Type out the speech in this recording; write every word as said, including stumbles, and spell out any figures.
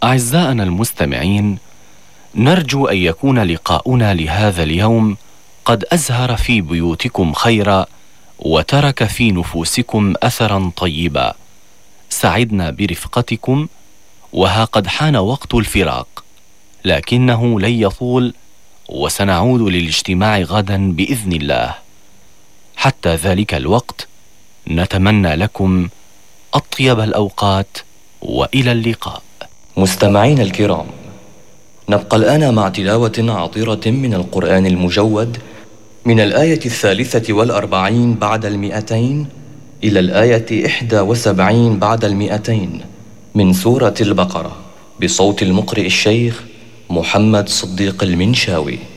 أعزائنا المستمعين، نرجو أن يكون لقاؤنا لهذا اليوم قد أزهر في بيوتكم خيرا وترك في نفوسكم أثرا طيبا. سعدنا برفقتكم، وها قد حان وقت الفراق، لكنه لن يطول، وسنعود للاجتماع غدا بإذن الله. حتى ذلك الوقت نتمنى لكم أطيب الأوقات، وإلى اللقاء. مستمعين الكرام، نبقى الآن مع تلاوة عطرة من القرآن المجود من الآية الثالثة والأربعين بعد المئتين إلى الآية إحدى وسبعين بعد المئتين من سورة البقرة، بصوت المقرئ الشيخ محمد صديق المنشاوي.